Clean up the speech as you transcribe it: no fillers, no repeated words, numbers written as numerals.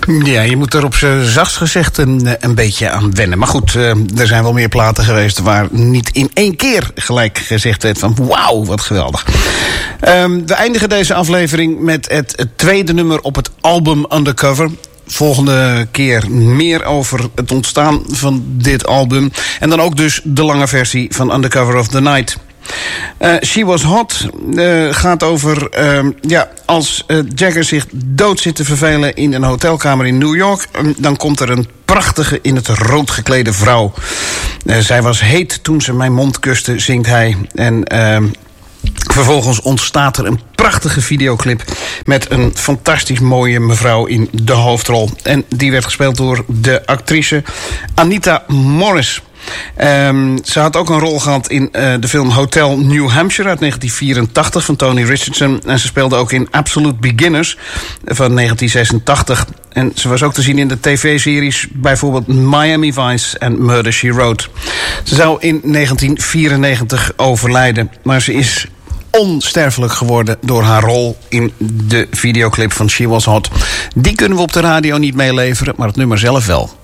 Ja, je moet er op z'n zachtst gezegd een beetje aan wennen. Maar goed, er zijn wel meer platen geweest waar niet in één keer gelijk gezegd werd van wauw, wat geweldig. We eindigen deze aflevering met het tweede nummer op het album Undercover. Volgende keer meer over het ontstaan van dit album. En dan ook dus de lange versie van Undercover of the Night. She Was Hot gaat over als Jagger zich dood zit te vervelen in een hotelkamer in New York, dan komt er een prachtige in het rood geklede vrouw. Zij was heet toen ze mijn mond kuste, zingt hij. En vervolgens ontstaat er een prachtige videoclip met een fantastisch mooie mevrouw in de hoofdrol. En die werd gespeeld door de actrice Anita Morris. Ze had ook een rol gehad in de film Hotel New Hampshire uit 1984 van Tony Richardson. En ze speelde ook in Absolute Beginners van 1986. En ze was ook te zien in de tv-series bijvoorbeeld Miami Vice en Murder, She Wrote. Ze zou in 1994 overlijden, maar ze is onsterfelijk geworden door haar rol in de videoclip van She Was Hot. Die kunnen we op de radio niet meeleveren, maar het nummer zelf wel.